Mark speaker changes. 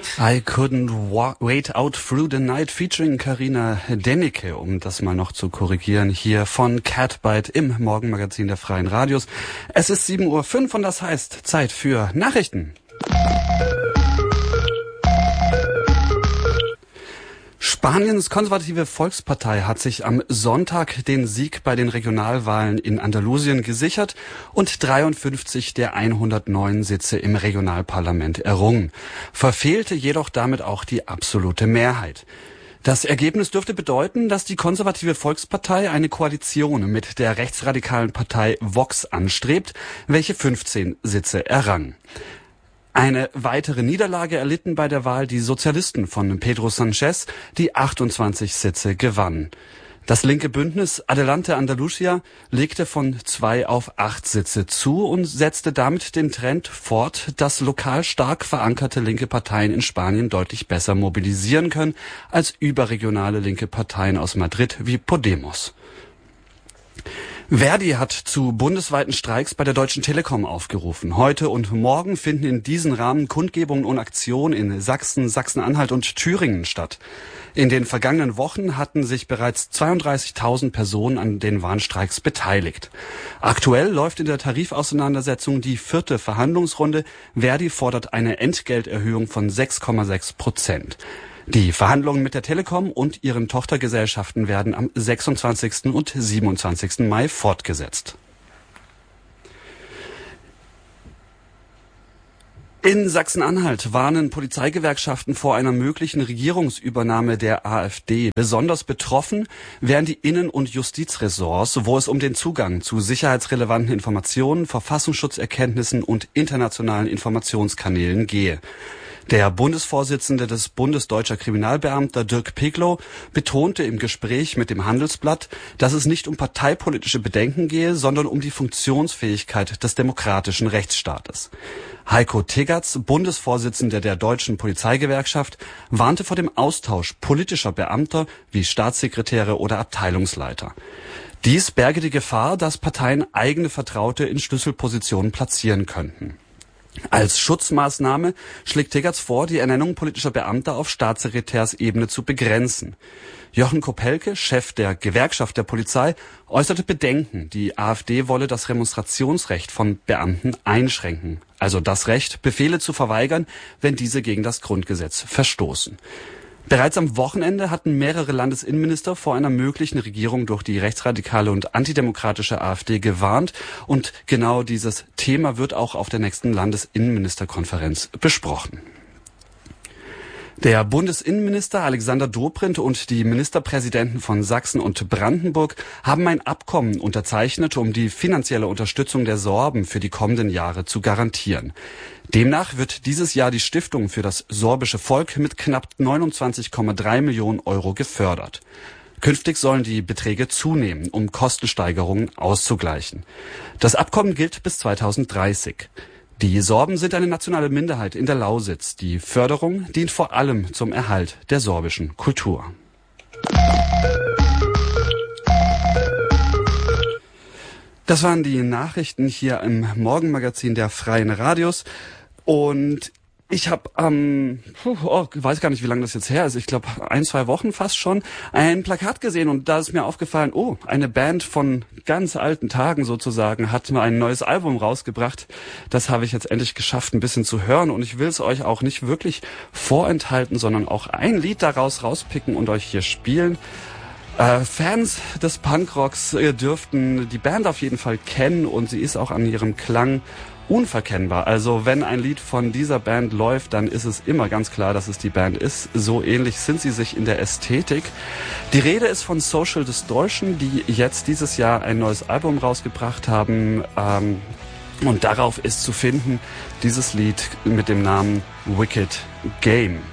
Speaker 1: I Couldn't Wait Out Through the Night featuring Carina Dennecke, um das mal noch zu korrigieren, hier von Catbite im Morgenmagazin der Freien Radios. Es ist 7:05 Uhr und das heißt Zeit für Nachrichten. Spaniens konservative Volkspartei hat sich am Sonntag den Sieg bei den Regionalwahlen in Andalusien gesichert und 53 der 109 Sitze im Regionalparlament errungen, verfehlte jedoch damit auch die absolute Mehrheit. Das Ergebnis dürfte bedeuten, dass die konservative Volkspartei eine Koalition mit der rechtsradikalen Partei Vox anstrebt, welche 15 Sitze errang. Eine weitere Niederlage erlitten bei der Wahl die Sozialisten von Pedro Sánchez, die 28 Sitze gewannen. Das linke Bündnis Adelante Andalucía legte von 2 auf 8 Sitze zu und setzte damit den Trend fort, dass lokal stark verankerte linke Parteien in Spanien deutlich besser mobilisieren können als überregionale linke Parteien aus Madrid wie Podemos. Verdi hat zu bundesweiten Streiks bei der Deutschen Telekom aufgerufen. Heute und morgen finden in diesem Rahmen Kundgebungen und Aktionen in Sachsen, Sachsen-Anhalt und Thüringen statt. In den vergangenen Wochen hatten sich bereits 32.000 Personen an den Warnstreiks beteiligt. Aktuell läuft in der Tarifauseinandersetzung die 4. Verhandlungsrunde. Verdi fordert eine Entgelterhöhung von 6,6%. Die Verhandlungen mit der Telekom und ihren Tochtergesellschaften werden am 26. und 27. Mai fortgesetzt. In Sachsen-Anhalt warnen Polizeigewerkschaften vor einer möglichen Regierungsübernahme der AfD. Besonders betroffen wären die Innen- und Justizressorts, wo es um den Zugang zu sicherheitsrelevanten Informationen, Verfassungsschutzerkenntnissen und internationalen Informationskanälen gehe. Der Bundesvorsitzende des Bundes Deutscher Kriminalbeamter, Dirk Peglow, betonte im Gespräch mit dem Handelsblatt, dass es nicht um parteipolitische Bedenken gehe, sondern um die Funktionsfähigkeit des demokratischen Rechtsstaates. Heiko Tegatz, Bundesvorsitzender der Deutschen Polizeigewerkschaft, warnte vor dem Austausch politischer Beamter wie Staatssekretäre oder Abteilungsleiter. Dies berge die Gefahr, dass Parteien eigene Vertraute in Schlüsselpositionen platzieren könnten. Als Schutzmaßnahme schlägt Tegatz vor, die Ernennung politischer Beamter auf Staatssekretärsebene zu begrenzen. Jochen Kopelke, Chef der Gewerkschaft der Polizei, äußerte Bedenken, die AfD wolle das Remonstrationsrecht von Beamten einschränken, also das Recht, Befehle zu verweigern, wenn diese gegen das Grundgesetz verstoßen. Bereits am Wochenende hatten mehrere Landesinnenminister vor einer möglichen Regierung durch die rechtsradikale und antidemokratische AfD gewarnt. Und genau dieses Thema wird auch auf der nächsten Landesinnenministerkonferenz besprochen. Der Bundesinnenminister Alexander Dobrindt und die Ministerpräsidenten von Sachsen und Brandenburg haben ein Abkommen unterzeichnet, um die finanzielle Unterstützung der Sorben für die kommenden Jahre zu garantieren. Demnach wird dieses Jahr die Stiftung für das sorbische Volk mit knapp 29,3 Millionen Euro gefördert. Künftig sollen die Beträge zunehmen, um Kostensteigerungen auszugleichen. Das Abkommen gilt bis 2030. Die Sorben sind eine nationale Minderheit in der Lausitz. Die Förderung dient vor allem zum Erhalt der sorbischen Kultur. Das waren die Nachrichten hier im Morgenmagazin der Freien Radios. Und ich habe weiß gar nicht, wie lange das jetzt her ist, ich glaube 1-2 Wochen fast schon, ein Plakat gesehen und da ist mir aufgefallen, eine Band von ganz alten Tagen sozusagen hat mal ein neues Album rausgebracht. Das habe ich jetzt endlich geschafft, ein bisschen zu hören und ich will es euch auch nicht wirklich vorenthalten, sondern auch ein Lied daraus rauspicken und euch hier spielen. Fans des Punkrocks dürften die Band auf jeden Fall kennen und sie ist auch an ihrem Klang unverkennbar. Also wenn ein Lied von dieser Band läuft, dann ist es immer ganz klar, dass es die Band ist. So ähnlich sind sie sich in der Ästhetik. Die Rede ist von Social Distortion, die jetzt dieses Jahr ein neues Album rausgebracht haben. Und darauf ist zu finden dieses Lied mit dem Namen Wicked Game.